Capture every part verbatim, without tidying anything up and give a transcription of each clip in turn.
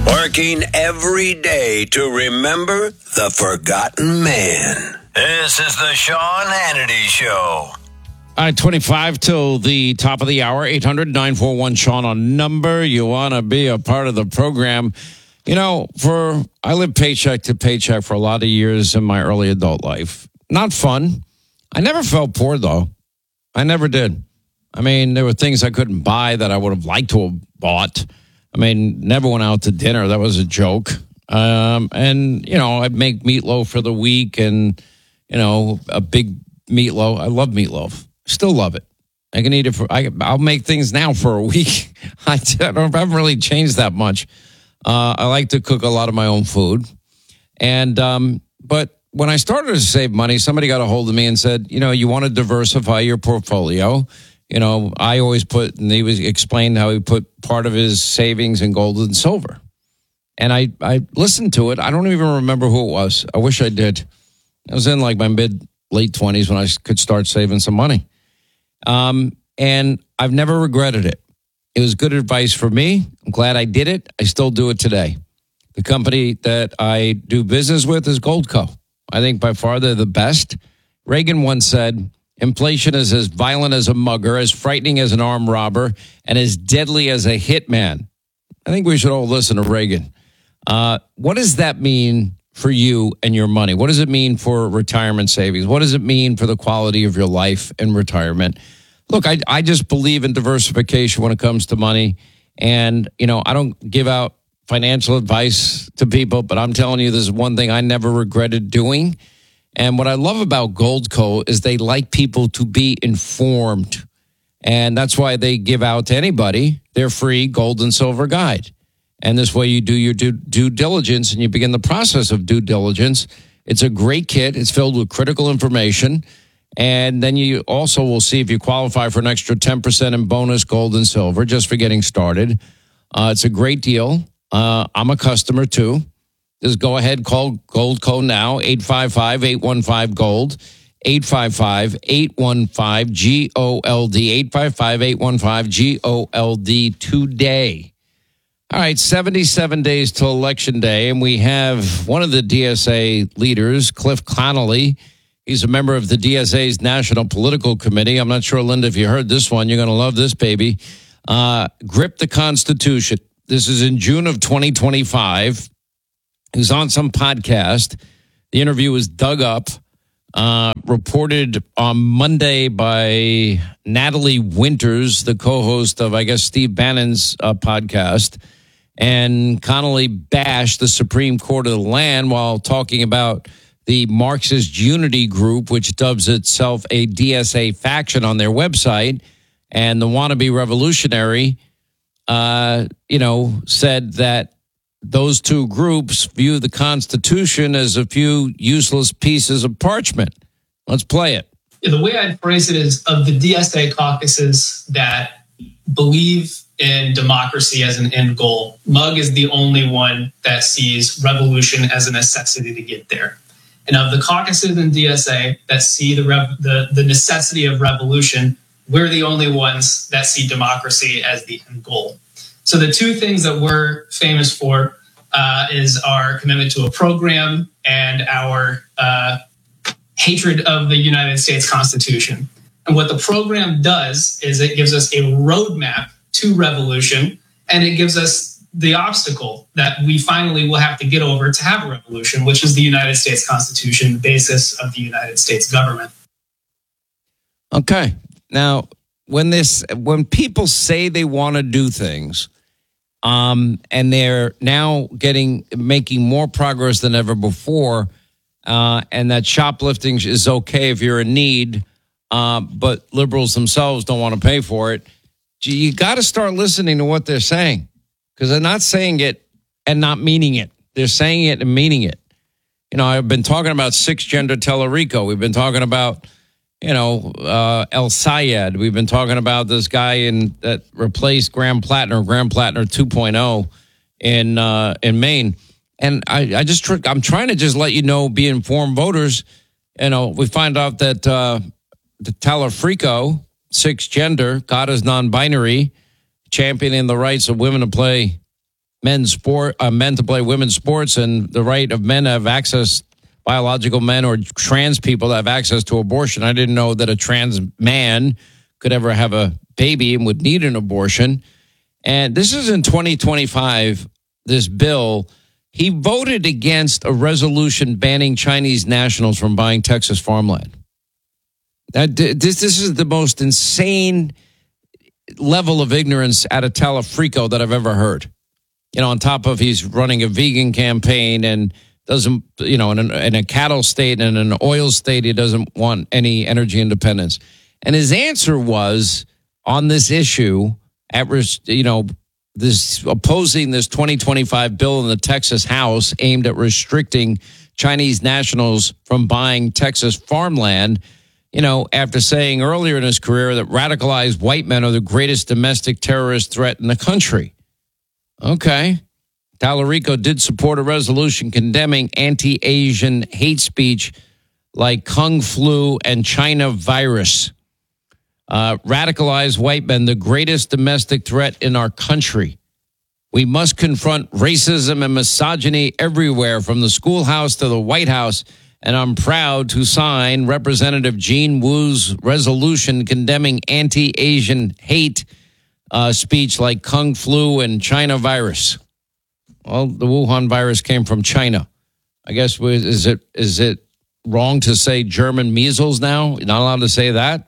Working every day to remember the forgotten man. This is the Sean Hannity Show. All right, twenty-five till the top of the hour, eight hundred, nine four one, Sean on number. You want to be a part of the program. You know, for I lived paycheck to paycheck for a lot of years in my early adult life. Not fun. I never felt poor, though. I never did. I mean, there were things I couldn't buy that I would have liked to have bought. I mean, never went out to dinner. That was a joke. Um, and, you know, I'd make meatloaf for the week and, you know, a big meatloaf. I love meatloaf. Still love it. I can eat it for, I, I'll make things now for a week. I, don't, I haven't really changed that much. Uh, I like to cook a lot of my own food. And, um, but when I started to save money, somebody got a hold of me and said, you know, you want to diversify your portfolio. You know, I always put, and he was explained how he put part of his savings in gold and silver. And I, I listened to it. I don't even remember who it was. I wish I did. I was in like my mid, late twenties when I could start saving some money. Um, and I've never regretted it. It was good advice for me. I'm glad I did it. I still do it today. The company that I do business with is Goldco. I think by far they're the best. Reagan once said, inflation is as violent as a mugger, as frightening as an armed robber, and as deadly as a hitman. I think we should all listen to Reagan. Uh, what does that mean for you and your money? What does it mean for retirement savings? What does it mean for the quality of your life in retirement? Look, I, I just believe in diversification when it comes to money. And, you know, I don't give out financial advice to people, but I'm telling you, this is one thing I never regretted doing. And what I love about Goldco is they like people to be informed. And that's why they give out to anybody their free gold and silver guide. And this way you do your due, due diligence and you begin the process of due diligence. It's a great kit. It's filled with critical information. And then you also will see if you qualify for an extra ten percent in bonus gold and silver just for getting started. Uh, it's a great deal. Uh, I'm a customer too. Just go ahead, call Goldco now, eight five five, eight one five, GOLD, eight five five, eight one five, G O L D, eight five five, eight one five, G O L D today. All right, seventy-seven days till Election Day, and we have one of the D S A leaders, Cliff Connolly. He's a member of the D S A's National Political Committee. I'm not sure, Linda, if you heard this one. You're going to love this, baby. Uh, Grip the Constitution. This is in June of twenty twenty-five. He was on some podcast. The interview was dug up, uh, reported on Monday by Natalie Winters, the co-host of, I guess, Steve Bannon's uh, podcast. And Connolly bashed the Supreme Court of the land while talking about the Marxist Unity Group, which dubs itself a D S A faction on their website. And the wannabe revolutionary, uh, you know, said that those two groups view the Constitution as a few useless pieces of parchment. Let's play it. The way I'd phrase it is, of the D S A caucuses that believe in democracy as an end goal, Mug is the only one that sees revolution as a necessity to get there. And of the caucuses in D S A that see the, rev- the, the necessity of revolution, we're the only ones that see democracy as the end goal. So the two things that we're famous for uh, is our commitment to a program and our uh, hatred of the United States Constitution. And what the program does is it gives us a roadmap to revolution, and it gives us the obstacle that we finally will have to get over to have a revolution, which is the United States Constitution, the basis of the United States government. Okay. Now, when this, when people say they want to do things, um, and they're now getting, making more progress than ever before, uh, and that shoplifting is okay if you're in need, uh, but liberals themselves don't want to pay for it, you got to start listening to what they're saying, because they're not saying it and not meaning it. They're saying it and meaning it. You know, I've been talking about six-gender Tellerico. We've been talking about, you know, uh, El Sayed. We've been talking about this guy in that replaced Graham Plattner, Graham Plattner two point oh in uh, in Maine. And I, I just, tr- I'm trying to just let you know, be informed voters. You know, we find out that uh, the Tellerico, six gender, God is non-binary, championing the rights of women to play men's sport, uh, men to play women's sports, and the right of men to have access, biological men or trans people to have access to abortion. I didn't know that a trans man could ever have a baby and would need an abortion. And this is in twenty twenty-five, this bill. He voted against a resolution banning Chinese nationals from buying Texas farmland. That, this, this is the most insane level of ignorance out of Talafrico that I've ever heard. You know, on top of he's running a vegan campaign and doesn't, you know, in a, in a cattle state and an oil state, he doesn't want any energy independence. And his answer was on this issue, at you know, this opposing this twenty twenty-five bill in the Texas House aimed at restricting Chinese nationals from buying Texas farmland, you know, after saying earlier in his career that radicalized white men are the greatest domestic terrorist threat in the country. Okay. Talarico did support a resolution condemning anti-Asian hate speech like Kung Flu and China virus. Uh, radicalized white men, the greatest domestic threat in our country. We must confront racism and misogyny everywhere, from the schoolhouse to the White House. And I'm proud to sign Representative Jean Wu's resolution condemning anti-Asian hate uh, speech like Kung Flu and China virus. Well, the Wuhan virus came from China. I guess, is it is it wrong to say German measles now? You're not allowed to say that?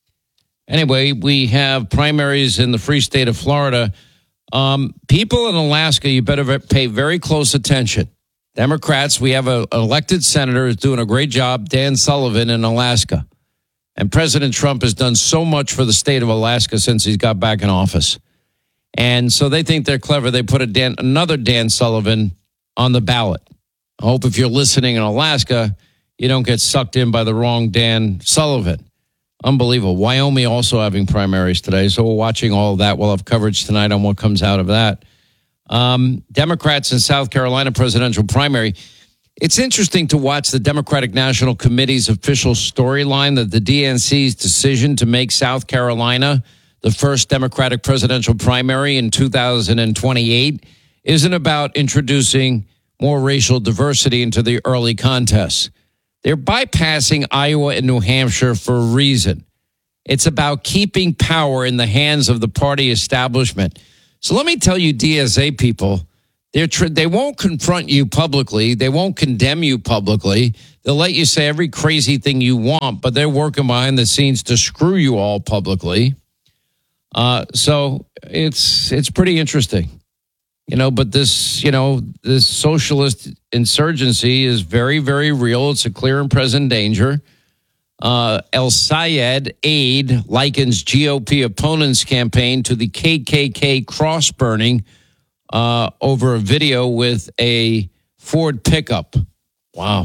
Anyway, we have primaries in the free state of Florida. Um, people in Alaska, you better pay very close attention. Democrats, we have a, an elected senator who's doing a great job, Dan Sullivan in Alaska. And President Trump has done so much for the state of Alaska since he's got back in office. And so they think they're clever. They put a Dan, another Dan Sullivan on the ballot. I hope if you're listening in Alaska, you don't get sucked in by the wrong Dan Sullivan. Unbelievable. Wyoming also having primaries today, so we're watching all of that. We'll have coverage tonight on what comes out of that. Um, Democrats in South Carolina presidential primary. It's interesting to watch the Democratic National Committee's official storyline that the D N C's decision to make South Carolina the first Democratic presidential primary in two thousand twenty-eight isn't about introducing more racial diversity into the early contests. They're bypassing Iowa and New Hampshire for a reason. It's about keeping power in the hands of the party establishment. So let me tell you, D S A people, they're tr- they won't confront you publicly. They won't condemn you publicly. They'll let you say every crazy thing you want, but they're working behind the scenes to screw you all publicly. Uh, so it's it's pretty interesting. You know, but this, you know, this socialist insurgency is very, very real. It's a clear and present danger. Uh, El Sayed aide likens G O P opponents' campaign to the K K K cross burning uh, over a video with a Ford pickup. Wow.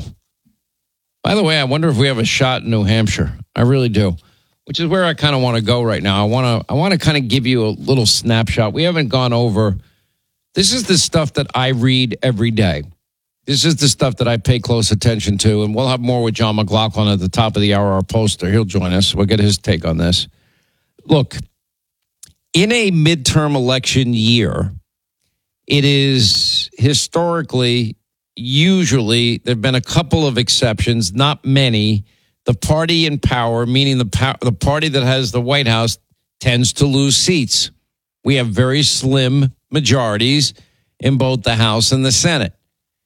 By the way, I wonder if we have a shot in New Hampshire. I really do, which is where I kind of want to go right now. I want to I want to kind of give you a little snapshot. We haven't gone over. This is the stuff that I read every day. This is the stuff that I pay close attention to, and we'll have more with John McLaughlin at the top of the hour, our poster. He'll join us. We'll get his take on this. Look, in a midterm election year, it is historically, usually, there have been a couple of exceptions, not many. The party in power, meaning the power, the party that has the White House, tends to lose seats. We have very slim majorities in both the House and the Senate.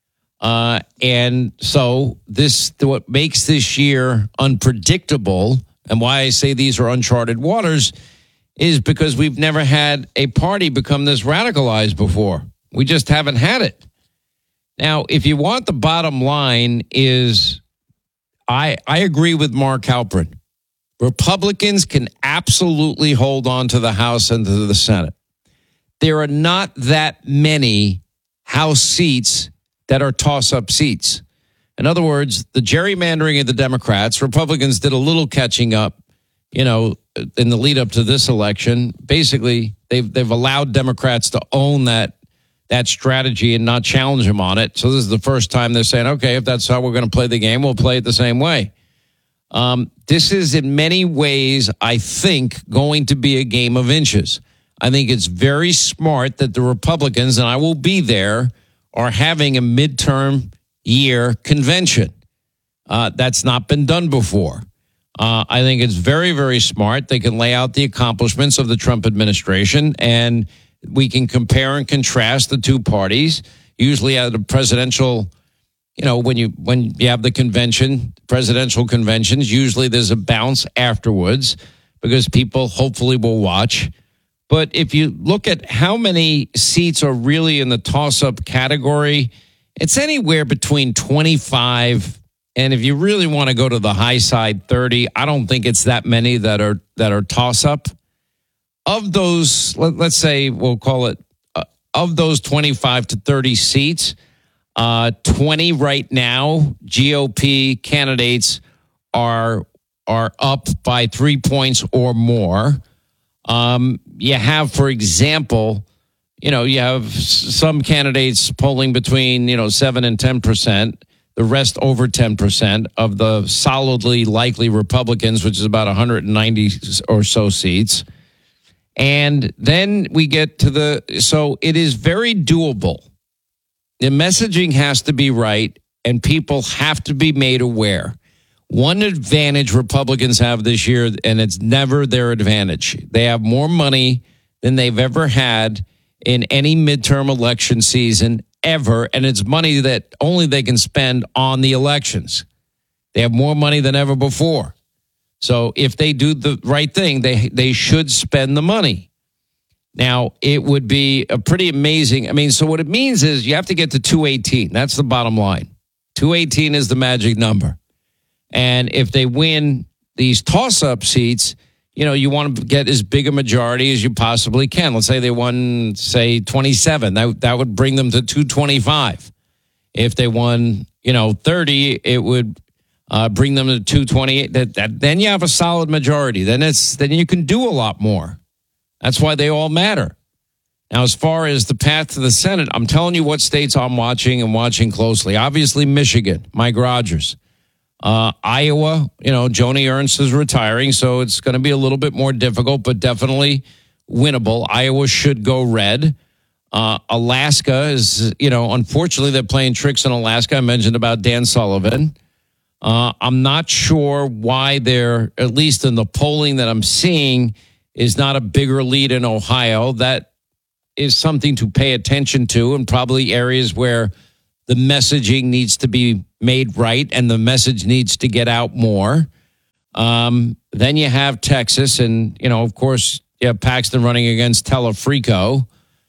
Uh, and so this, what makes this year unpredictable, and why I say these are uncharted waters, is because we've never had a party become this radicalized before. We just haven't had it. Now, if you want the bottom line is, I, I agree with Mark Halperin. Republicans can absolutely hold on to the House and to the Senate. There are not that many House seats that are toss-up seats. In other words, the gerrymandering of the Democrats, Republicans did a little catching up, you know, in the lead up to this election. Basically, they've they've allowed Democrats to own that that strategy and not challenge them on it. So this is the first time they're saying, okay, if that's how we're going to play the game, we'll play it the same way. Um, this is in many ways, I think, going to be a game of inches. I think it's very smart that the Republicans, and I will be there, are having a midterm year convention. Uh, that's not been done before. Uh, I think it's very, very smart. They can lay out the accomplishments of the Trump administration, and we can compare and contrast the two parties. Usually at a presidential, you know, when you when you have the convention, presidential conventions, usually there's a bounce afterwards because people hopefully will watch. But if you look at how many seats are really in the toss-up category, it's anywhere between twenty-five and if you really want to go to the high side, thirty. I don't think it's that many that are that are toss-up. Of those, let, let's say we'll call it, uh, of those twenty-five to thirty seats, uh, twenty right now, G O P candidates are are up by three points or more. Um, you have, for example, you know, you have some candidates polling between, you know, seven and ten percent, the rest over ten percent of the solidly likely Republicans, which is about one hundred ninety or so seats. And then we get to the, so it is very doable. The messaging has to be right and people have to be made aware. One advantage Republicans have this year, and it's never their advantage. They have more money than they've ever had in any midterm election season ever, and it's money that only they can spend on the elections. They have more money than ever before. So if they do the right thing, they they should spend the money. Now, it would be a pretty amazing. I mean, so what it means is you have to get to two eighteen. That's the bottom line. two eighteen is the magic number. And if they win these toss-up seats, you know, you want to get as big a majority as you possibly can. Let's say they won, say, twenty-seven. That, that would bring them to two twenty-five. If they won, you know, thirty, it would uh, bring them to two twenty-eight. That, that, then you have a solid majority. Then it's then you can do a lot more. That's why they all matter. Now, as far as the path to the Senate, I'm telling you what states I'm watching and watching closely. Obviously, Michigan, Mike Rogers. Uh, Iowa, you know, Joni Ernst is retiring, so it's going to be a little bit more difficult, but definitely winnable. Iowa should go red. Uh, Alaska is, you know, unfortunately, they're playing tricks in Alaska. I mentioned about Dan Sullivan. Uh, I'm not sure why they're, at least in the polling that I'm seeing, is not a bigger lead in Ohio. That is something to pay attention to, and probably areas where the messaging needs to be made right and the message needs to get out more. Um, then you have Texas, and, you know, of course, you have Paxton running against Telefrico.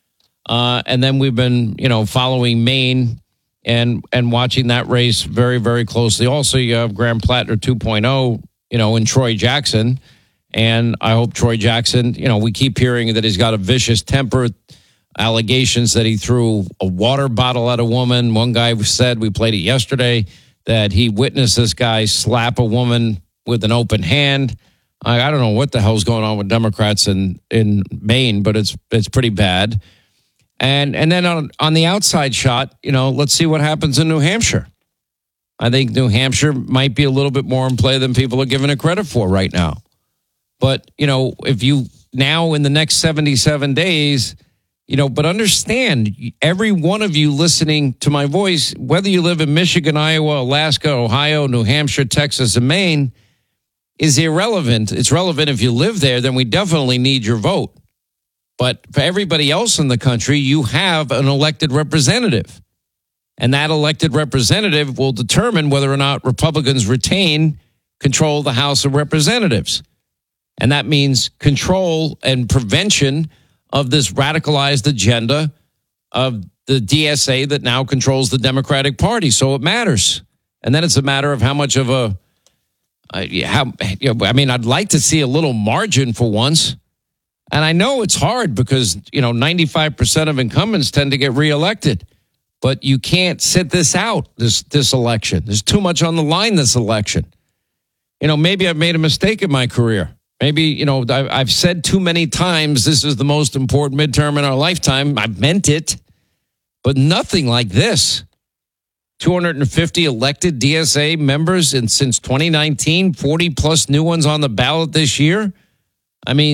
Uh, and then we've been, you know, following Maine and and watching that race very, very closely. Also, you have Graham Plattner two point oh, you know, in Troy Jackson. And I hope Troy Jackson, you know, we keep hearing that he's got a vicious temper, allegations that he threw a water bottle at a woman. One guy said, we played it yesterday, that he witnessed this guy slap a woman with an open hand. I, I don't know what the hell's going on with Democrats in, in Maine, but it's it's pretty bad. And and then on, on the outside shot, you know, let's see what happens in New Hampshire. I think New Hampshire might be a little bit more in play than people are giving it credit for right now. But, you know, if you now in the next seventy-seven days, you know, but understand, every one of you listening to my voice, whether you live in Michigan, Iowa, Alaska, Ohio, New Hampshire, Texas, and Maine, is irrelevant. It's relevant if you live there, then we definitely need your vote. But for everybody else in the country, you have an elected representative. And that elected representative will determine whether or not Republicans retain control of the House of Representatives. And that means control and prevention of this radicalized agenda of the D S A that now controls the Democratic Party. So it matters. And then it's a matter of how much of a, uh, how, you know, I mean, I'd like to see a little margin for once. And I know it's hard because, you know, ninety-five percent of incumbents tend to get reelected. But you can't sit this out, this this election. There's too much on the line this election. You know, maybe I've made a mistake in my career. Maybe, you know, I've said too many times this is the most important midterm in our lifetime. I meant it, but nothing like this. two hundred fifty elected D S A members and since twenty nineteen, forty plus new ones on the ballot this year. I mean,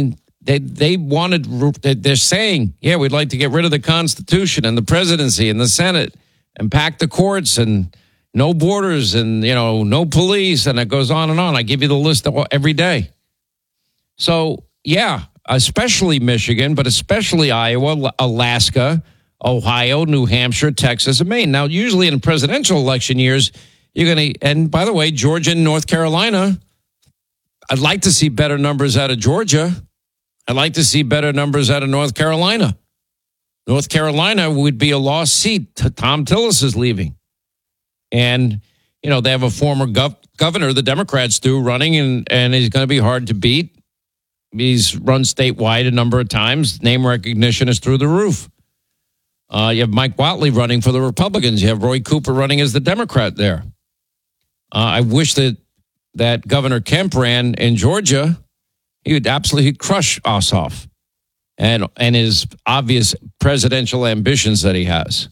They they wanted, they're saying, yeah, we'd like to get rid of the Constitution and the presidency and the Senate and pack the courts and no borders and, you know, no police. And it goes on and on. I give you the list every day. So, yeah, especially Michigan, but especially Iowa, Alaska, Ohio, New Hampshire, Texas, and Maine. Now, usually in presidential election years, you're going to, and by the way, Georgia and North Carolina, I'd like to see better numbers out of Georgia. I'd like to see better numbers out of North Carolina. North Carolina would be a lost seat. Tom Tillis is leaving. And, you know, they have a former gov- governor, the Democrats do, running, and, and he's going to be hard to beat. He's run statewide a number of times. Name recognition is through the roof. Uh, you have Mike Whatley running for the Republicans. You have Roy Cooper running as the Democrat there. Uh, I wish that, that Governor Kemp ran in Georgia. He would absolutely crush Ossoff and and his obvious presidential ambitions that he has.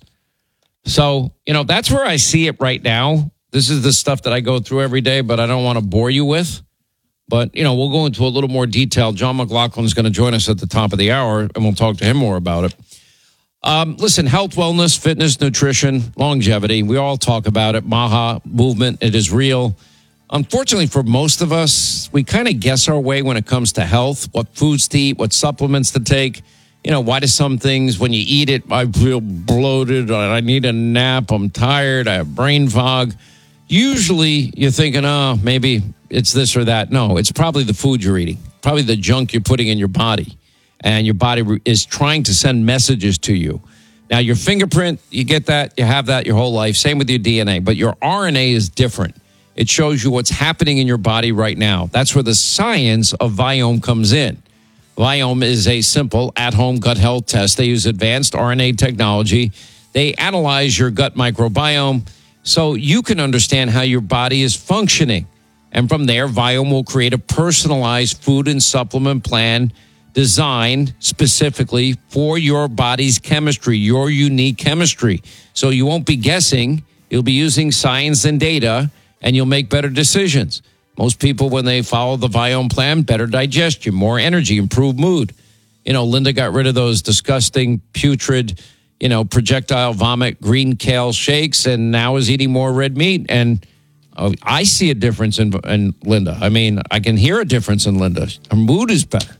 So, you know, that's where I see it right now. This is the stuff that I go through every day, but I don't want to bore you with. But, you know, we'll go into a little more detail. John McLaughlin is going to join us at the top of the hour, and we'll talk to him more about it. Um, listen, health, wellness, fitness, nutrition, longevity. We all talk about it. Maha movement, it is real. Unfortunately, for most of us, we kind of guess our way when it comes to health, what foods to eat, what supplements to take. You know, why do some things, when you eat it, I feel bloated, I need a nap, I'm tired, I have brain fog. Usually, you're thinking, oh, maybe it's this or that. No, it's probably the food you're eating, probably the junk you're putting in your body. And your body is trying to send messages to you. Now, your fingerprint, you get that, you have that your whole life. Same with your D N A. But your R N A is different. It shows you what's happening in your body right now. That's where the science of Viome comes in. Viome is a simple at-home gut health test. They use advanced R N A technology. They analyze your gut microbiome so you can understand how your body is functioning. And from there, Viome will create a personalized food and supplement plan designed specifically for your body's chemistry, your unique chemistry. So you won't be guessing. You'll be using science and data, and you'll make better decisions. Most people, when they follow the Viome plan, better digestion, more energy, improved mood. You know, Linda got rid of those disgusting, putrid, you know, projectile vomit, green kale shakes, and now is eating more red meat. And uh, I see a difference in, in Linda. I mean, I can hear a difference in Linda. Her mood is better.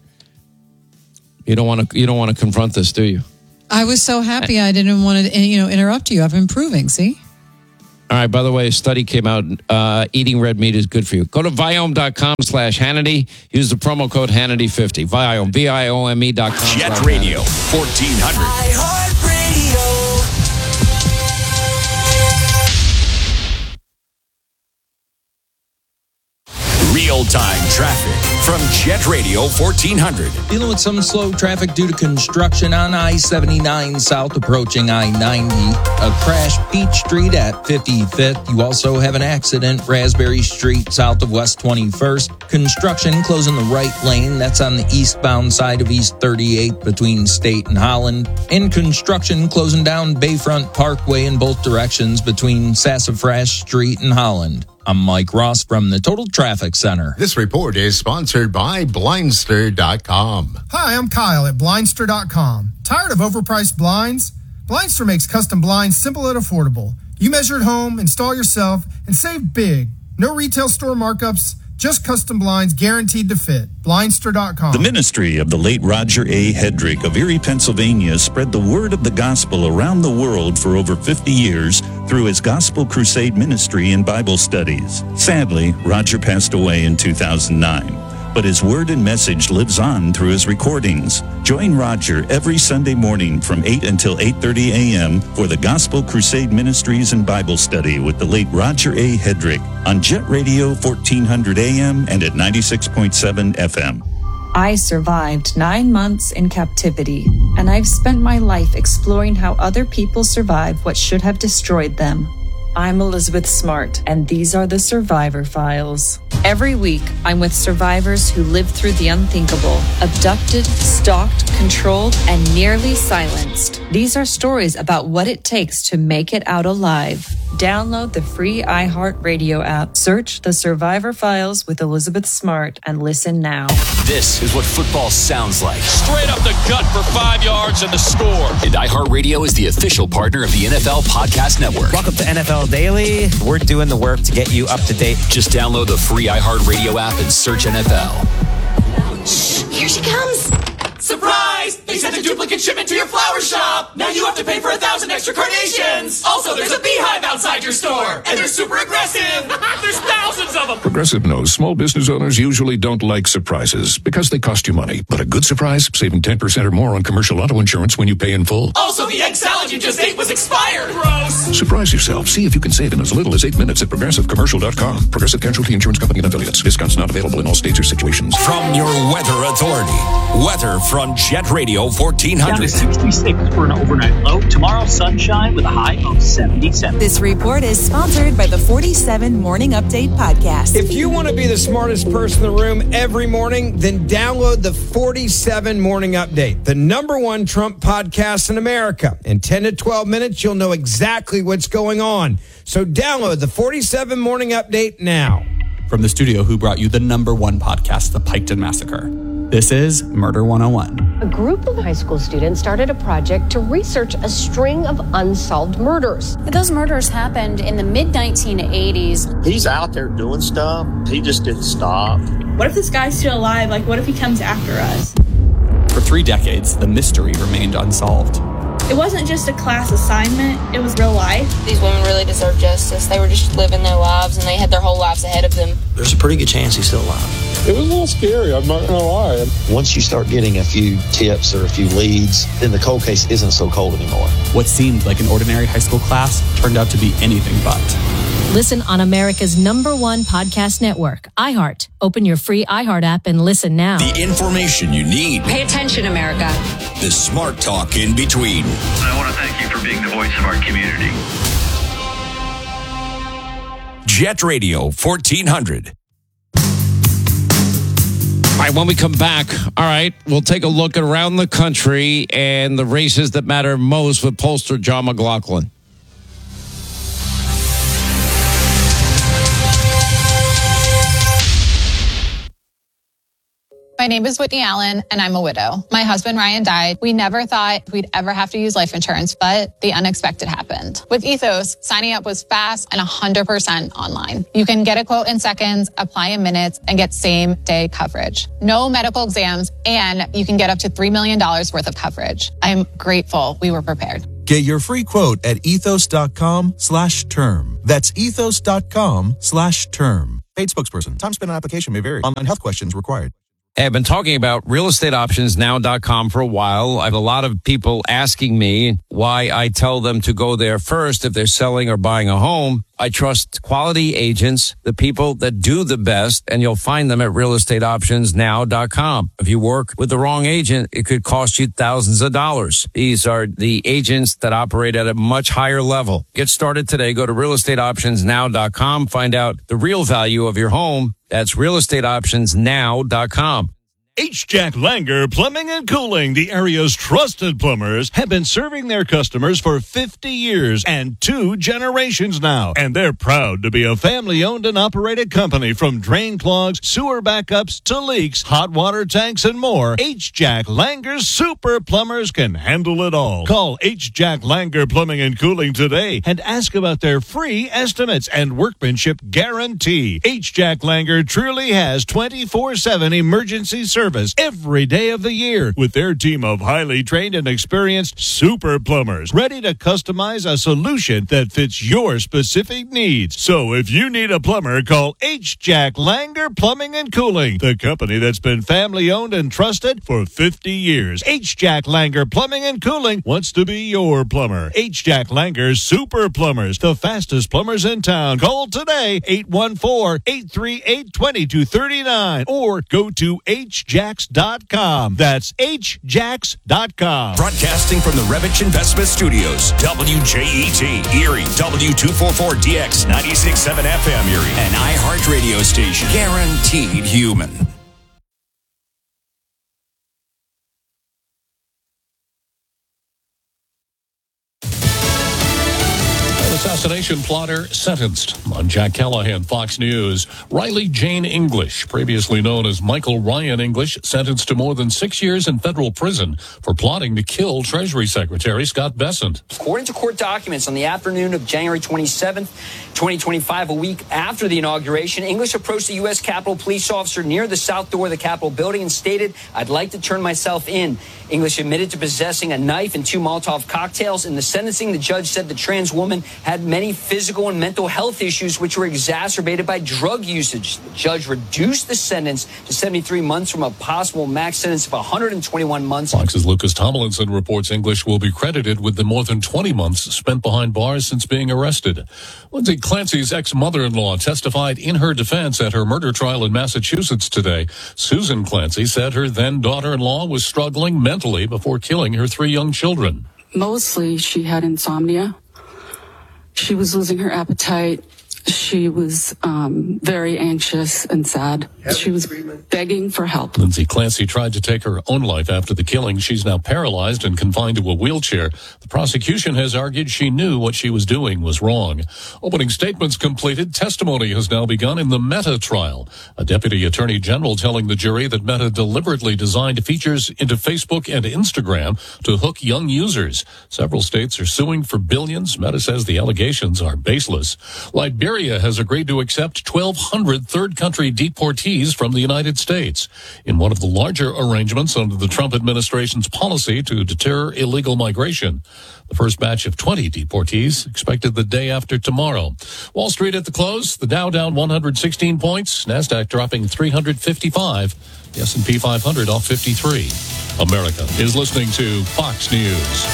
You don't want to. You don't want to confront this, do you? I was so happy. I didn't want to, you know, interrupt you. I'm improving. See. All right. By the way, a study came out. Uh, eating red meat is good for you. Go to Viome dot com slash Hannity. Use the promo code Hannity fifty. Viome, V I O M E dot com. Jet Radio fourteen hundred. iHeartRadio. Real-time traffic from Jet Radio fourteen hundred. Dealing with some slow traffic due to construction on I seventy-nine south approaching I ninety. A crash Beach Street at fifty-fifth. You also have an accident Raspberry Street south of West twenty-first. Construction closing the right lane. That's on the eastbound side of East thirty-eight between State and Holland. And construction closing down Bayfront Parkway in both directions between Sassafras Street and Holland. I'm Mike Ross from the Total Traffic Center. This report is sponsored by Blindster dot com. Hi, I'm Kyle at Blindster dot com. Tired of overpriced blinds? Blindster makes custom blinds simple and affordable. You measure at home, install yourself, and save big. No retail store markups, just custom blinds guaranteed to fit. Blindster dot com. The ministry of the late Roger A. Hedrick of Erie, Pennsylvania spread the word of the gospel around the world for over fifty years through his Gospel Crusade ministry and Bible studies. Sadly, Roger passed away in two thousand nine, but his word and message lives on through his recordings. Join Roger every Sunday morning from eight until eight thirty a.m. for the Gospel Crusade Ministries and Bible Study with the late Roger A. Hedrick on Jet Radio fourteen hundred A M and at ninety-six point seven F M. I survived nine months in captivity, and I've spent my life exploring how other people survive what should have destroyed them. I'm Elizabeth Smart, and these are the Survivor Files. Every week, I'm with survivors who lived through the unthinkable, abducted, stalked, controlled, and nearly silenced. These are stories about what it takes to make it out alive. Download the free iHeartRadio app, search The Survivor Files with Elizabeth Smart, and listen now. This is what football sounds like. Straight up the gut for five yards and the score. And iHeartRadio is the official partner of the N F L Podcast Network. Welcome to N F L Daily. We're doing the work to get you up to date. Just download the free iHeartRadio app and search N F L. Shh, here she comes. Surprise! They sent a duplicate shipment to your flower shop. Now you have to pay for a thousand extra carnations. Also, there's a beehive outside your store. And they're super aggressive. There's thousands of them. Progressive knows small business owners usually don't like surprises because they cost you money. But a good surprise, saving ten percent or more on commercial auto insurance when you pay in full. Also, the egg salad you just ate was expired. Gross. Surprise yourself. See if you can save in as little as eight minutes at progressive commercial dot com. Progressive Casualty Insurance Company and affiliates. Discounts not available in all states or situations. From your weather authority, weather from Jet Radio fourteen hundred. Down to sixty-six for an overnight low. Tomorrow, sunshine with a high of seventy-seven. This report is sponsored by the forty-seven Morning Update podcast. If you want to be the smartest person in the room every morning, then download the forty-seven Morning Update, the number one Trump podcast in America. In ten to twelve minutes, you'll know exactly what's going on. So download the forty-seven Morning Update now. From the studio who brought you the number one podcast, The Piketon Massacre. This is Murder one oh one. A group of high school students started a project to research a string of unsolved murders. Those murders happened in the mid nineteen eighties. He's out there doing stuff. He just didn't stop. What if this guy's still alive? Like, what if he comes after us? For three decades, the mystery remained unsolved. It wasn't just a class assignment, it was real life. These women really deserve justice. They were just living their lives, and they had their whole lives ahead of them. There's a pretty good chance he's still alive. It was a little scary, I'm not going to lie. Once you start getting a few tips or a few leads, then the cold case isn't so cold anymore. What seemed like an ordinary high school class turned out to be anything but. Listen on America's number one podcast network, iHeart. Open your free iHeart app and listen now. The information you need. Pay attention, America. The smart talk in between. I want to thank you for being the voice of our community. Jet Radio fourteen hundred. All right, when we come back, all right, we'll take a look at around the country and the races that matter most with pollster John McLaughlin. My name is Whitney Allen, and I'm a widow. My husband, Ryan, died. We never thought we'd ever have to use life insurance, but the unexpected happened. With Ethos, signing up was fast and one hundred percent online. You can get a quote in seconds, apply in minutes, and get same-day coverage. No medical exams, and you can get up to three million dollars worth of coverage. I'm grateful we were prepared. Get your free quote at ethos.com slash term. That's ethos.com slash term. Paid spokesperson. Time spent on application may vary. Online health questions required. Hey, I've been talking about real estate options now dot com for a while. I have a lot of people asking me why I tell them to go there first if they're selling or buying a home. I trust quality agents, the people that do the best, and you'll find them at real estate options now dot com. If you work with the wrong agent, it could cost you thousands of dollars. These are the agents that operate at a much higher level. Get started today. Go to real estate options now dot com. Find out the real value of your home. That's real estate options now dot com. H. Jack Langer Plumbing and Cooling, the area's trusted plumbers, have been serving their customers for fifty years and two generations now. And they're proud to be a family-owned and operated company. From drain clogs, sewer backups, to leaks, hot water tanks, and more, H. Jack Langer's super plumbers can handle it all. Call H. Jack Langer Plumbing and Cooling today and ask about their free estimates and workmanship guarantee. H. Jack Langer truly has twenty-four seven emergency service every day of the year with their team of highly trained and experienced super plumbers ready to customize a solution that fits your specific needs. So if you need a plumber, call H. Jack Langer Plumbing and Cooling, the company that's been family owned and trusted for fifty years. H. Jack Langer Plumbing and Cooling wants to be your plumber. H. Jack Langer Super Plumbers, the fastest plumbers in town. Call today, eight one four, eight three eight, two two three nine, or go to H. jax dot com. That's h jax dot com. Broadcasting from the Revich Investment Studios, W J E T, Erie, W two forty-four D X, ninety-six point seven F M Erie, an iHeart radio station. Guaranteed human. Assassination plotter sentenced. I'm Jack Callahan, Fox News. Riley Jane English, previously known as Michael Ryan English, sentenced to more than six years in federal prison for plotting to kill Treasury Secretary Scott Bessent. According to court documents, on the afternoon of January twenty-seventh, twenty twenty-five, a week after the inauguration, English approached the U S Capitol police officer near the south door of the Capitol building and stated, "I'd like to turn myself in." English admitted to possessing a knife and two Molotov cocktails. In the sentencing, the judge said the trans woman had many physical and mental health issues which were exacerbated by drug usage. The judge reduced the sentence to seventy-three months from a possible max sentence of one hundred twenty-one months. Fox's Lucas Tomlinson reports English will be credited with the more than twenty months spent behind bars since being arrested. Lindsay Clancy's ex-mother-in-law testified in her defense at her murder trial in Massachusetts today. Susan Clancy said her then daughter-in-law was struggling mentally before killing her three young children. Mostly she had insomnia. She was losing her appetite. She was um, very anxious and sad. She was begging for help. Lindsay Clancy tried to take her own life after the killing. She's now paralyzed and confined to a wheelchair. The prosecution has argued she knew what she was doing was wrong. Opening statements completed. Testimony has now begun in the Meta trial. A deputy attorney general telling the jury that Meta deliberately designed features into Facebook and Instagram to hook young users. Several states are suing for billions. Meta says the allegations are baseless. Liberia has agreed to accept twelve hundred third country deportees from the United States in one of the larger arrangements under the Trump administration's policy to deter illegal migration. The first batch of twenty deportees expected the day after tomorrow. Wall Street at the close, the Dow down one hundred sixteen points, NASDAQ dropping three hundred fifty-five, the S and P five hundred off fifty-three. America is listening to Fox News.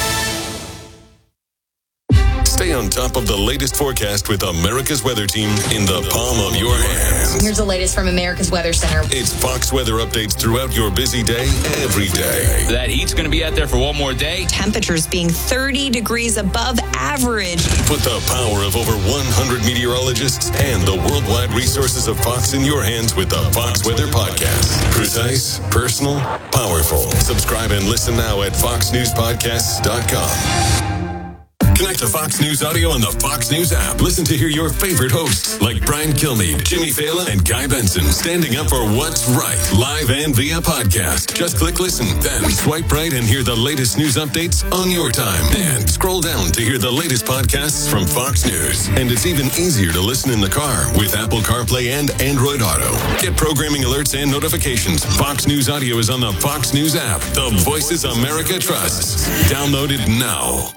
Stay on top of the latest forecast with America's Weather Team in the palm of your hands. Here's the latest from America's Weather Center. It's Fox weather updates throughout your busy day, every day. That heat's going to be out there for one more day. Temperatures being thirty degrees above average. Put the power of over one hundred meteorologists and the worldwide resources of Fox in your hands with the Fox Weather Podcast. Precise, personal, powerful. Subscribe and listen now at fox news podcasts dot com. Connect to Fox News Audio on the Fox News app. Listen to hear your favorite hosts like Brian Kilmeade, Jimmy Fallon, and Guy Benson standing up for what's right, live and via podcast. Just click listen, then swipe right and hear the latest news updates on your time. And scroll down to hear the latest podcasts from Fox News. And it's even easier to listen in the car with Apple CarPlay and Android Auto. Get programming alerts and notifications. Fox News Audio is on the Fox News app. The voices America trusts. Download it now.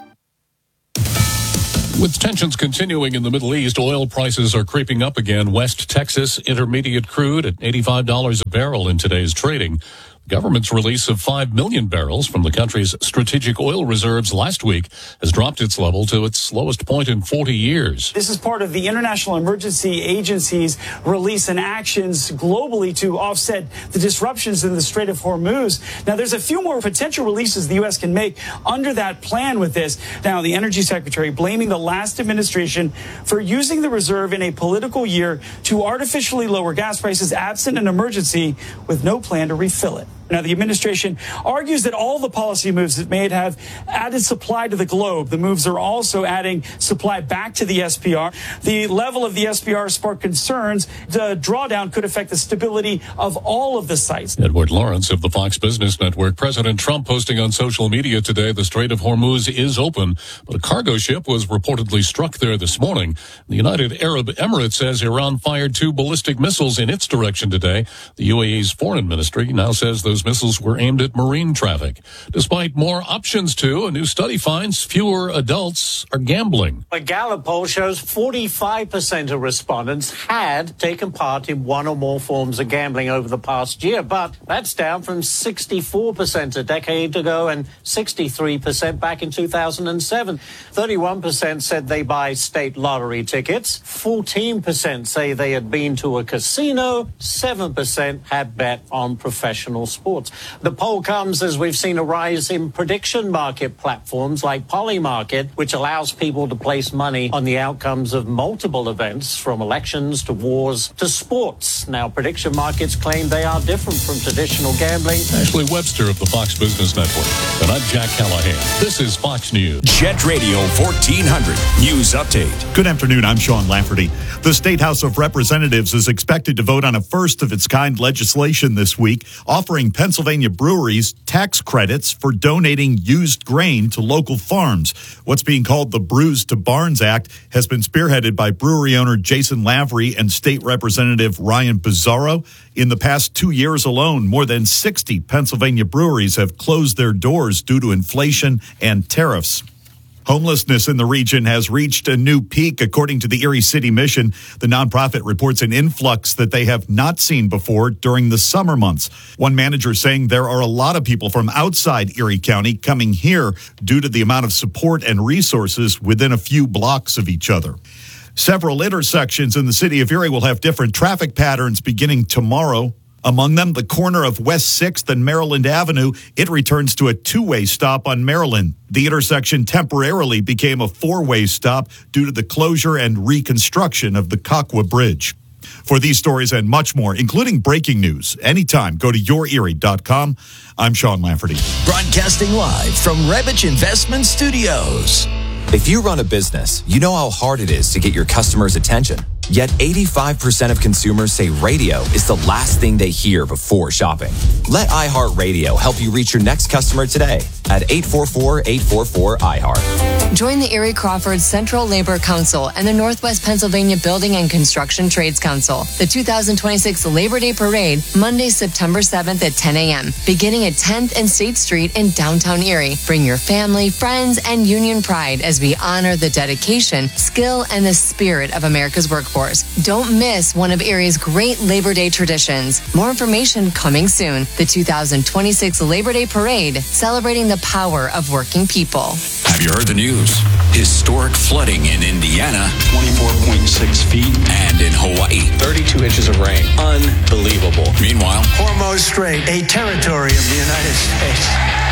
With tensions continuing in the Middle East, oil prices are creeping up again. West Texas Intermediate crude at eighty-five dollars a barrel in today's trading. The government's release of five million barrels from the country's strategic oil reserves last week has dropped its level to its lowest point in forty years. This is part of the International Emergency Agency's release and actions globally to offset the disruptions in the Strait of Hormuz. Now, there's a few more potential releases the U S can make under that plan with this. Now, the Energy Secretary blaming the last administration for using the reserve in a political year to artificially lower gas prices absent an emergency with no plan to refill it. Now, the administration argues that all the policy moves it made have added supply to the globe. The moves are also adding supply back to the S P R. The level of the S P R sparked concerns. The drawdown could affect the stability of all of the sites. Edward Lawrence of the Fox Business Network. President Trump posting on social media today the Strait of Hormuz is open, but a cargo ship was reportedly struck there this morning. The United Arab Emirates says Iran fired two ballistic missiles in its direction today. The U A E's foreign ministry now says those those missiles were aimed at marine traffic. Despite more options to, a new study finds fewer adults are gambling. A Gallup poll shows forty-five percent of respondents had taken part in one or more forms of gambling over the past year, but that's down from sixty-four percent a decade ago and sixty-three percent back in two thousand seven. thirty-one percent said they buy state lottery tickets. fourteen percent say they had been to a casino. seven percent had bet on professional sports. The poll comes as we've seen a rise in prediction market platforms like Polymarket, which allows people to place money on the outcomes of multiple events, from elections to wars to sports. Now, prediction markets claim they are different from traditional gambling. Ashley Webster of the Fox Business Network. And I'm Jack Callahan. This is Fox News. Jet Radio fourteen hundred News Update. Good afternoon. I'm Sean Lafferty. The State House of Representatives is expected to vote on a first-of-its-kind legislation this week, offering Pennsylvania breweries tax credits for donating used grain to local farms. What's being called the Brews to Barns Act has been spearheaded by brewery owner Jason Lavery and State Representative Ryan Bizzarro. In the past two years alone, more than sixty Pennsylvania breweries have closed their doors due to inflation and tariffs. Homelessness in the region has reached a new peak, according to the Erie City Mission. The nonprofit reports an influx that they have not seen before during the summer months. One manager saying there are a lot of people from outside Erie County coming here due to the amount of support and resources within a few blocks of each other. Several intersections in the city of Erie will have different traffic patterns beginning tomorrow. Among them, the corner of West sixth and Maryland Avenue, it returns to a two-way stop on Maryland. The intersection temporarily became a four-way stop due to the closure and reconstruction of the Kakwa Bridge. For these stories and much more, including breaking news, anytime, go to your erie dot com. I'm Sean Lafferty. Broadcasting live from Rebich Investment Studios. If you run a business, you know how hard it is to get your customers' attention. Yet eighty-five percent of consumers say radio is the last thing they hear before shopping. Let iHeartRadio help you reach your next customer today at eight four four, eight four four, I heart. Join the Erie Crawford Central Labor Council and the Northwest Pennsylvania Building and Construction Trades Council. The two thousand twenty-six Labor Day Parade, Monday, September seventh at ten a.m., beginning at tenth and State Street in downtown Erie. Bring your family, friends, and union pride as we honor the dedication, skill, and the spirit of America's workforce. Don't miss one of Erie's great Labor Day traditions. More information coming soon. The two thousand twenty-six Labor Day Parade, celebrating the power of working people. Have you heard the news? Historic flooding in Indiana. twenty-four point six feet. And in Hawaii. thirty-two inches of rain. Unbelievable. Meanwhile, Hormuz Strait, a territory of the United States.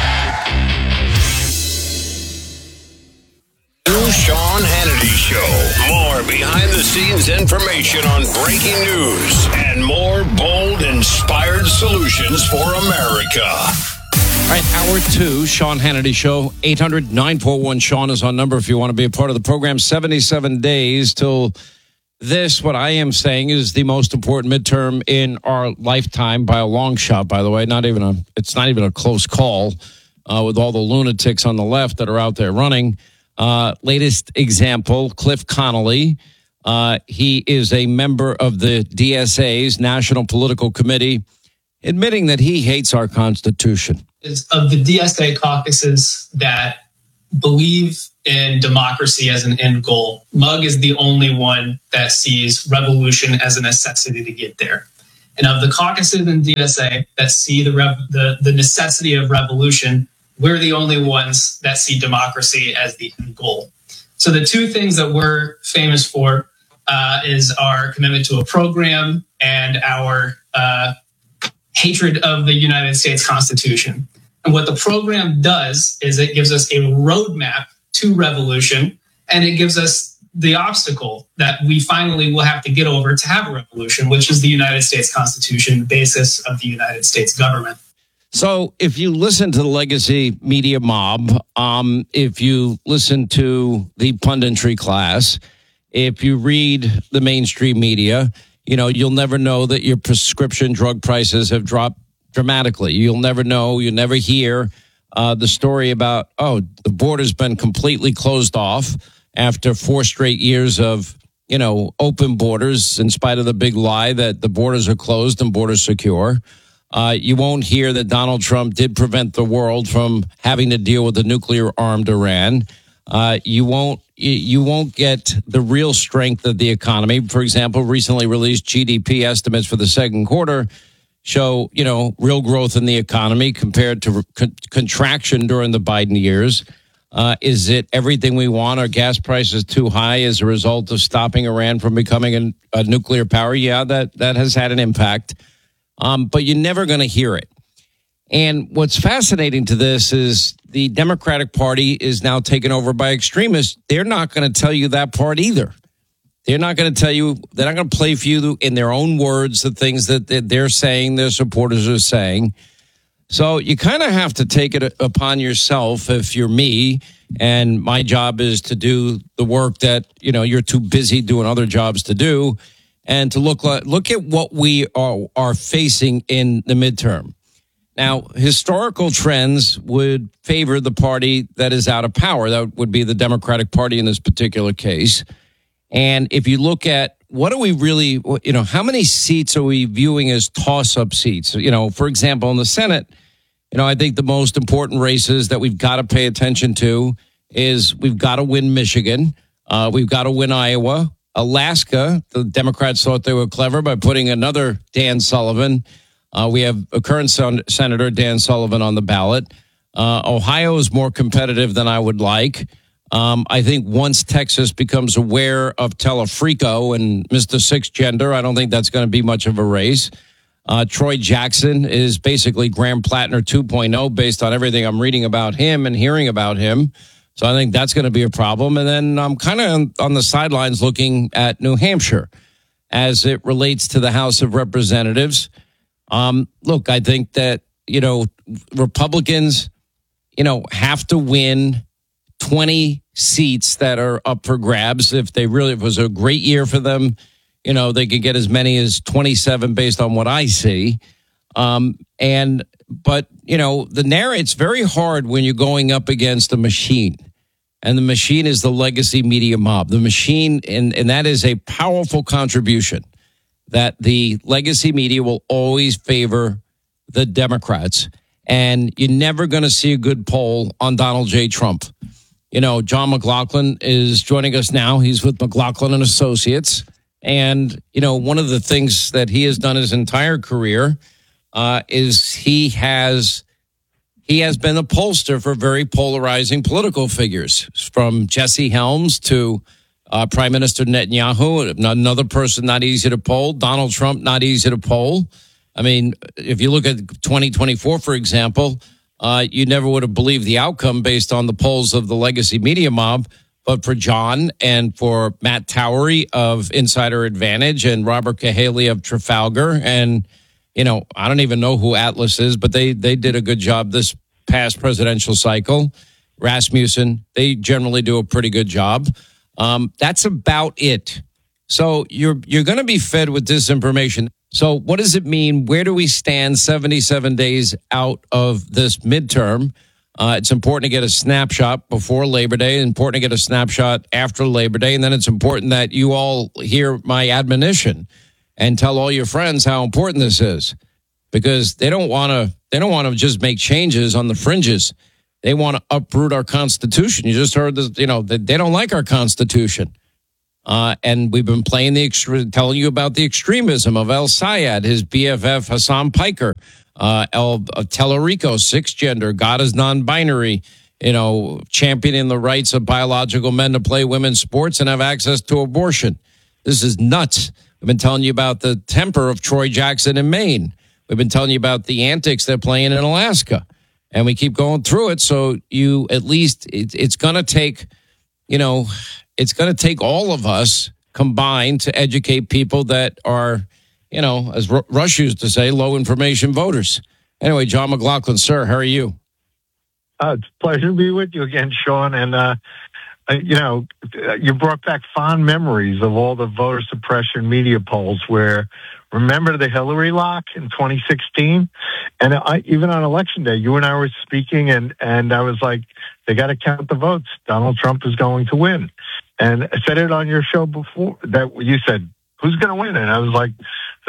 New Sean Hannity Show. More behind-the-scenes information on breaking news and more bold, inspired solutions for America. All right, hour two, Sean Hannity Show. eight hundred, nine four one, Sean is our number if you want to be a part of the program. seventy-seven days till this, what I am saying, is the most important midterm in our lifetime by a long shot, by the way. Not even a, it's not even a close call uh, with all the lunatics on the left that are out there running. Uh, latest example, Cliff Connolly. Uh, he is a member of the D S A's National Political Committee, admitting that he hates our Constitution. Is of the D S A caucuses that believe in democracy as an end goal, M U G is the only one that sees revolution as a necessity to get there. And of the caucuses in D S A that see the rev- the, the necessity of revolution, we're the only ones that see democracy as the end goal. So the two things that we're famous for uh, is our commitment to a program and our uh, hatred of the United States Constitution. And what the program does is it gives us a roadmap to revolution, and it gives us the obstacle that we finally will have to get over to have a revolution, which is the United States Constitution, the basis of the United States government. So if you listen to the legacy media mob, um, if you listen to the punditry class, if you read the mainstream media, you know, you'll never know that your prescription drug prices have dropped dramatically. You'll never know, you never hear uh, the story about, oh, the border's been completely closed off after four straight years of, you know, open borders, in spite of the big lie that the borders are closed and borders secure. Uh, you won't hear that Donald Trump did prevent the world from having to deal with a nuclear-armed Iran. Uh, you won't you won't get the real strength of the economy. For example, recently released G D P estimates for the second quarter show, you know, real growth in the economy compared to con- contraction during the Biden years. Uh, is it everything we want? Are gas prices too high as a result of stopping Iran from becoming a, a nuclear power? Yeah, that, that has had an impact. Um, but you're never going to hear it. And what's fascinating to this is the Democratic Party is now taken over by extremists. They're not going to tell you that part either. They're not going to tell you, they're not going to play for you in their own words the things that they're saying, their supporters are saying. So you kind of have to take it upon yourself if you're me, and my job is to do the work that, you know, you're too busy doing other jobs to do, and to look look at what we are, are facing in the midterm. Now, historical trends would favor the party that is out of power. That would be the Democratic Party in this particular case. And if you look at what are we really, you know, how many seats are we viewing as toss-up seats? You know, for example, in the Senate, you know, I think the most important races that we've got to pay attention to is we've got to win Michigan. Uh, we've got to win Iowa. Alaska, the Democrats thought they were clever by putting another Dan Sullivan. Uh, we have a current son- Senator Dan Sullivan on the ballot. Uh, Ohio is more competitive than I would like. Um, I think once Texas becomes aware of Telefrico and Mister Six Gender, I don't think that's going to be much of a race. Uh, Troy Jackson is basically Graham Plattner two point oh based on everything I'm reading about him and hearing about him. So I think that's going to be a problem. And then I'm kind of on the sidelines looking at New Hampshire as it relates to the House of Representatives. Um, look, I think that, you know, Republicans, you know, have to win twenty seats that are up for grabs. If they really, if it was a great year for them, you know, they could get as many as twenty-seven based on what I see. Um, and, but, you know, the narrative, it's very hard when you're going up against a machine. And the machine is the legacy media mob. The machine, and, and that is a powerful contribution that the legacy media will always favor the Democrats. And you're never going to see a good poll on Donald J. Trump. You know, John McLaughlin is joining us now. He's with McLaughlin and Associates. And, you know, one of the things that he has done his entire career uh, is he has he has been a pollster for very polarizing political figures, from Jesse Helms to uh, Prime Minister Netanyahu, another person not easy to poll, Donald Trump, not easy to poll. I mean, if you look at twenty twenty-four, for example, uh, you never would have believed the outcome based on the polls of the legacy media mob. But for John and for Matt Towery of Insider Advantage and Robert Cahaly of Trafalgar, and, you know, I don't even know who Atlas is, but they, they did a good job this past presidential cycle. Rasmussen, they generally do a pretty good job. Um, that's about it. So you're you're going to be fed with disinformation. So what does it mean? Where do we stand seventy-seven days out of this midterm? Uh, it's important to get a snapshot before Labor Day, important to get a snapshot after Labor Day, and then it's important that you all hear my admonition and tell all your friends how important this is, because they don't want to they don't want to just make changes on the fringes. They want to uproot our Constitution. You just heard this, you know, they, they don't like our Constitution. Uh, and we've been playing the extre- telling you about the extremism of El Sayed, his B F F Hassan Piker, uh, El uh, Telerico, six gender, God is non-binary, you know, championing the rights of biological men to play women's sports and have access to abortion. This is nuts. We've been telling you about the temper of Troy Jackson in Maine. We've been telling you about the antics they're playing in Alaska. And we keep going through it. So you at least, it, it's going to take, you know, it's going to take all of us combined to educate people that are, you know, as Rush used to say, low information voters. Anyway, John McLaughlin, sir, how are you? Uh, it's a pleasure to be with you again, Sean. And, uh, you know, you brought back fond memories of all the voter suppression media polls where, remember the Hillary lock in twenty sixteen? And I, even on election day, you and I were speaking, and, and I was like, they got to count the votes. Donald Trump is going to win. And I said it on your show before that you said, who's going to win? And I was like,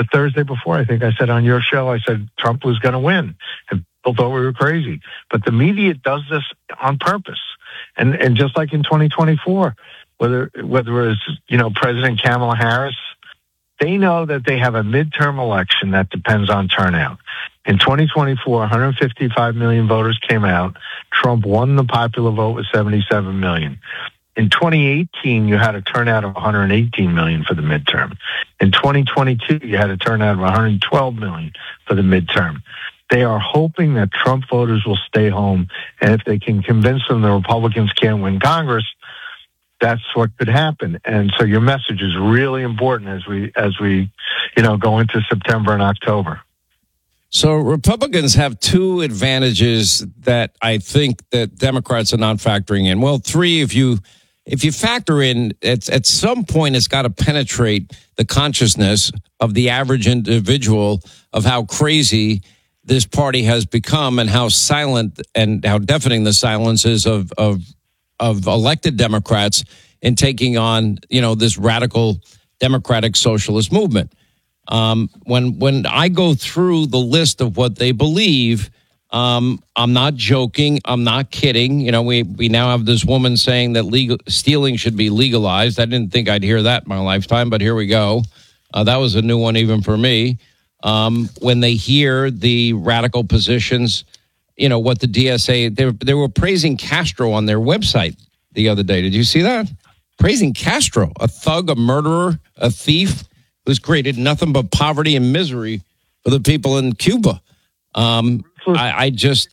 the Thursday before, I think I said on your show, I said Trump was going to win. And people thought we were crazy. But the media does this on purpose. And and just like in twenty twenty-four, whether whether it was, you know, President Kamala Harris, they know that they have a midterm election that depends on turnout. In twenty twenty-four, one hundred fifty-five million voters came out. Trump won the popular vote with seventy-seven million. In twenty eighteen, you had a turnout of one hundred eighteen million for the midterm. In twenty twenty-two, you had a turnout of one hundred twelve million for the midterm. They are hoping that Trump voters will stay home, and if they can convince them the Republicans can't win Congress, that's what could happen. And so your message is really important as we, as we, you know, go into September and October. So Republicans have two advantages that I think that Democrats are not factoring in. Well, three, if you if you factor in, at, at some point it's got to penetrate the consciousness of the average individual of how crazy this party has become and how silent and how deafening the silence is of of of elected Democrats in taking on, you know, this radical democratic socialist movement. Um, when when I go through the list of what they believe, um, I'm not joking. I'm not kidding. You know, we, we now have this woman saying that legal stealing should be legalized. I didn't think I'd hear that in my lifetime, but here we go. Uh, that was a new one even for me. Um, when they hear the radical positions, you know, what the D S A, they, they were praising Castro on their website the other day. Did you see that? Praising Castro, a thug, a murderer, a thief, who's created nothing but poverty and misery for the people in Cuba. Um, I, I just...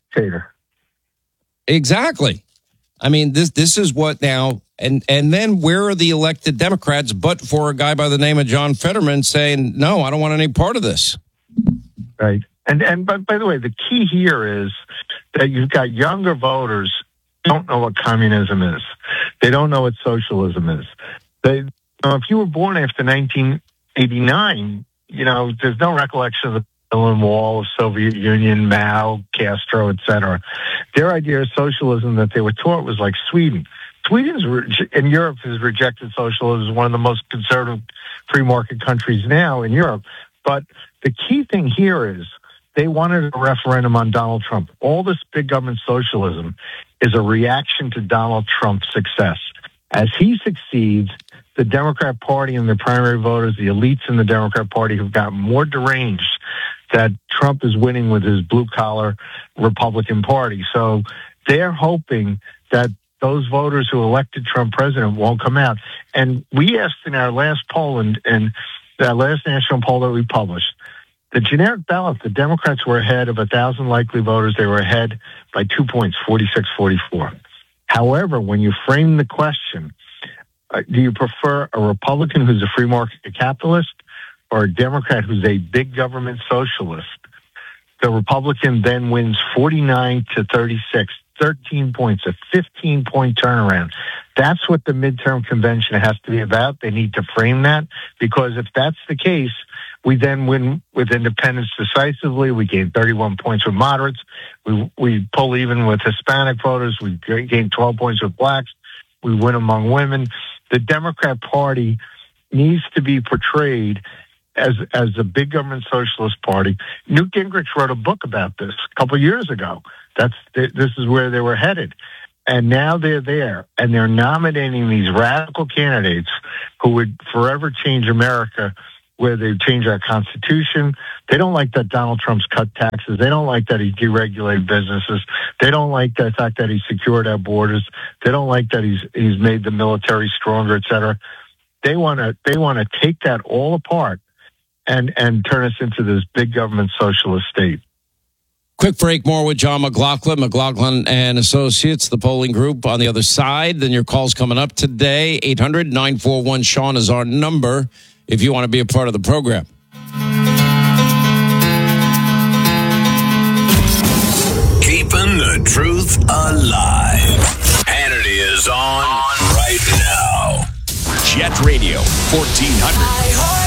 Exactly. I mean, this this is what now... And and then where are the elected Democrats but for a guy by the name of John Fetterman saying, no, I don't want any part of this? Right. And, and but by the way, the key here is that you've got younger voters who don't know what communism is. They don't know what socialism is. They, you know, if you were born after nineteen eighty-nine, you know, there's no recollection of the Berlin Wall, of Soviet Union, Mao, Castro, et cetera. Their idea of socialism that they were taught was like Sweden. Sweden's and Europe has rejected socialism as one of the most conservative free market countries now in Europe. But the key thing here is they wanted a referendum on Donald Trump. All this big government socialism is a reaction to Donald Trump's success. As he succeeds, the Democrat Party and their primary voters, the elites in the Democrat Party, have gotten more deranged that Trump is winning with his blue-collar Republican Party. So they're hoping that those voters who elected Trump president won't come out. And we asked in our last poll, and, and that last national poll that we published, the generic ballot, the Democrats were ahead of one thousand likely voters. They were ahead by two points, forty-six forty-four. However, when you frame the question, uh, do you prefer a Republican who's a free market capitalist or a Democrat who's a big government socialist? The Republican then wins forty-nine to thirty-six. thirteen points, a fifteen point turnaround. That's what the midterm convention has to be about. They need to frame that, because if that's the case, we then win with independents decisively. We gain thirty-one points with moderates. We we pull even with Hispanic voters. We gain twelve points with blacks. We win among women. The Democrat Party needs to be portrayed as as a big government socialist party. Newt Gingrich wrote a book about this a couple of years ago. That's this is where they were headed. And now they're there, and they're nominating these radical candidates who would forever change America, where they change our Constitution. They don't like that Donald Trump's cut taxes. They don't like that he deregulated businesses. They don't like the fact that he secured our borders. They don't like that he's he's made the military stronger, et cetera. They want to they want to take that all apart and and turn us into this big government socialist state. Quick break, more with John McLaughlin, McLaughlin and Associates, the polling group on the other side. Then your call's coming up today. eight hundred nine four one Sean is our number if you want to be a part of the program. Keeping the truth alive. Hannity is on right now. Jet Radio, fourteen hundred.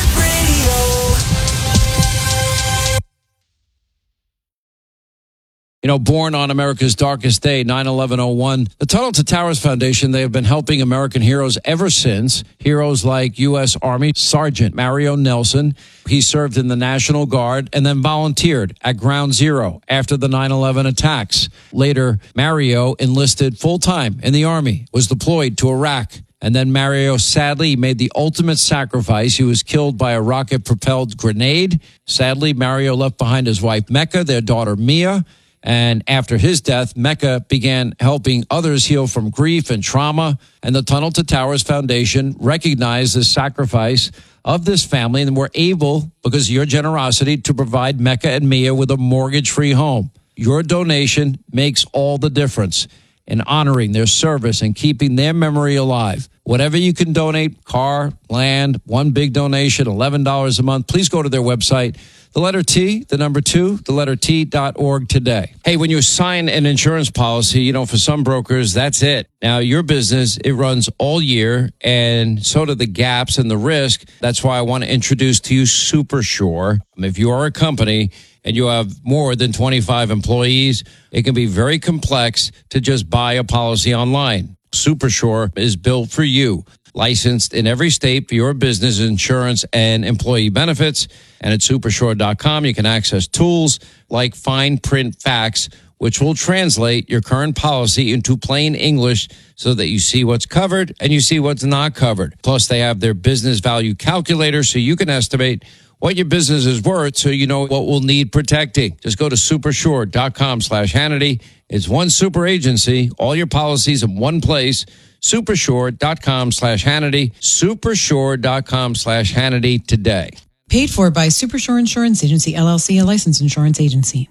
You know, born on America's darkest day, nine eleven oh one, the Tunnel to Towers Foundation, they have been helping American heroes ever since. Heroes like U S Army Sergeant Mario Nelson. He served in the National Guard and then volunteered at Ground Zero after the nine eleven attacks. Later, Mario enlisted full-time in the Army, was deployed to Iraq. And then Mario sadly made the ultimate sacrifice. He was killed by a rocket-propelled grenade. Sadly, Mario left behind his wife, Mecca, their daughter, Mia. And after his death, Mecca began helping others heal from grief and trauma. And the Tunnel to Towers Foundation recognized the sacrifice of this family and were able, because of your generosity, to provide Mecca and Mia with a mortgage-free home. Your donation makes all the difference in honoring their service and keeping their memory alive. Whatever you can donate, car, land, one big donation, eleven dollars a month, please go to their website. The letter T, the number two, the letter T dot org today. Hey, when you sign an insurance policy, you know, for some brokers, that's it. Now, your business, it runs all year, and so do the gaps and the risk. That's why I want to introduce to you SuperSure. If you are a company and you have more than twenty-five employees, it can be very complex to just buy a policy online. SuperSure is built for you. Licensed in every state for your business insurance and employee benefits. And at supersure dot com, you can access tools like fine print facts, which will translate your current policy into plain English so that you see what's covered and you see what's not covered. Plus, they have their business value calculator so you can estimate what your business is worth so you know what will need protecting. Just go to supersure dot com slash Hannity. It's one super agency, all your policies in one place. supersure dot com slash Hannity. supersure dot com slash Hannity today. Paid for by Supersure Insurance Agency, L L C, a licensed insurance agency.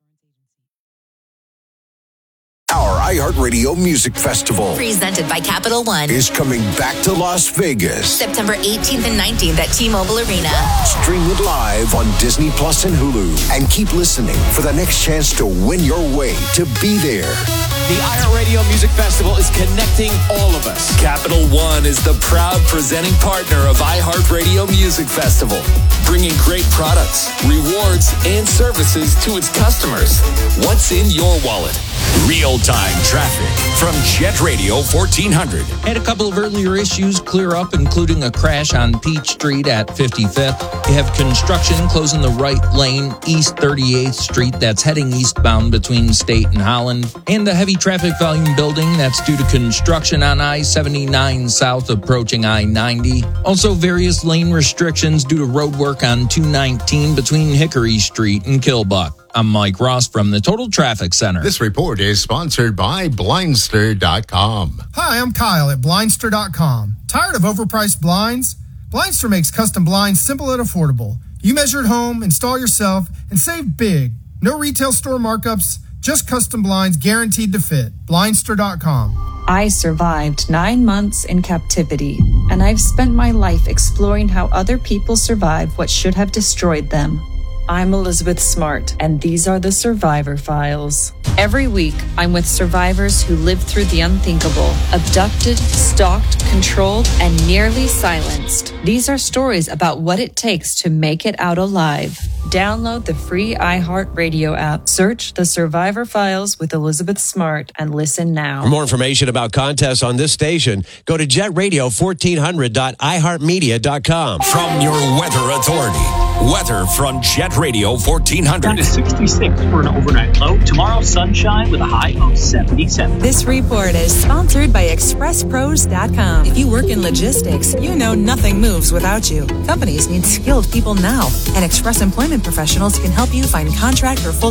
Our iHeartRadio Music Festival, presented by Capital One, is coming back to Las Vegas. September eighteenth and nineteenth at T-Mobile Arena. Stream it live on Disney Plus and Hulu. And keep listening for the next chance to win your way to be there. The iHeartRadio Music Festival is connecting all of us. Capital One is the proud presenting partner of iHeartRadio Music Festival, bringing great products, rewards, and services to its customers. What's in your wallet? Real-time traffic from Jet Radio fourteen hundred. Had a couple of earlier issues clear up, including a crash on Peach Street at fifty-fifth. You have construction closing the right lane, East thirty-eighth Street, that's heading eastbound between State and Holland. And a heavy traffic volume building that's due to construction on I seventy-nine South approaching I ninety. Also, various lane restrictions due to road work on two nineteen between Hickory Street and Killbuck. I'm Mike Ross from the Total Traffic Center. This report is sponsored by Blindster dot com. Hi, I'm Kyle at Blindster dot com. Tired of overpriced blinds? Blindster makes custom blinds simple and affordable. You measure at home, install yourself, and save big. No retail store markups, just custom blinds guaranteed to fit. Blindster dot com. I survived nine months in captivity, and I've spent my life exploring how other people survived what should have destroyed them. I'm Elizabeth Smart, and these are the Survivor Files. Every week, I'm with survivors who lived through the unthinkable, abducted, stalked, controlled, and nearly silenced. These are stories about what it takes to make it out alive. Download the free iHeartRadio app, search the Survivor Files with Elizabeth Smart, and listen now. For more information about contests on this station, go to jet radio fourteen hundred dot i heart media dot com. From your weather authority, weather from Jet Radio fourteen hundred. Down to sixty-six for an overnight low. Tomorrow, sunshine with a high of seventy-seven. This report is sponsored by express pros dot com. If you work in logistics, you know nothing moves without you. Companies need skilled people now, and Express Employment Professionals can help you find contract or full